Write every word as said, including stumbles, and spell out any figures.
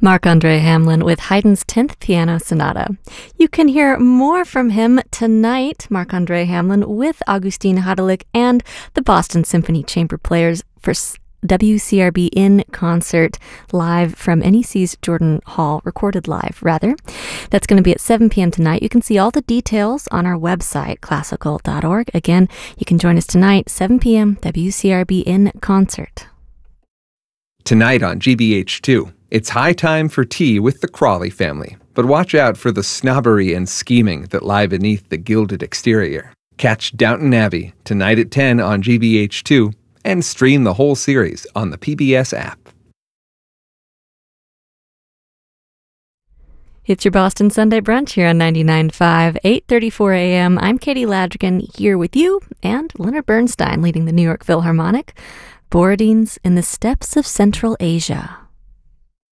Marc-Andre Hamelin with Haydn's tenth Piano Sonata. You can hear more from him tonight, Marc-Andre Hamelin, with Augustin Hadelich and the Boston Symphony Chamber Players for W C R B in concert, live from N E C's Jordan Hall, recorded live, rather. That's going to be at seven p.m. tonight. You can see all the details on our website, classical dot org. Again, you can join us tonight, seven p.m., W C R B in concert. Tonight on G B H two, it's high time for tea with the Crawley family. But watch out for the snobbery and scheming that lie beneath the gilded exterior. Catch Downton Abbey tonight at ten on G B H two and stream the whole series on the P B S app. It's your Boston Sunday Brunch here on ninety-nine point five, eight thirty-four a.m. I'm Katie Ladrigan here with you and Leonard Bernstein leading the New York Philharmonic. Borodins in the Steppes of Central Asia.